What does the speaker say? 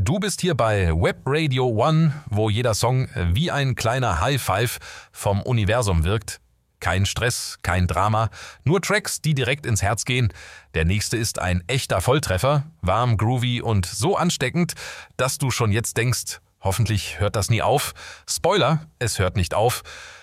Du bist hier bei Web Radio One, wo jeder Song wie ein kleiner High Five vom Universum wirkt. Kein Stress, kein Drama, nur Tracks, die direkt ins Herz gehen. Der nächste ist ein echter Volltreffer, warm, groovy und so ansteckend, dass du schon jetzt denkst, hoffentlich hört das nie auf. Spoiler, es hört nicht auf.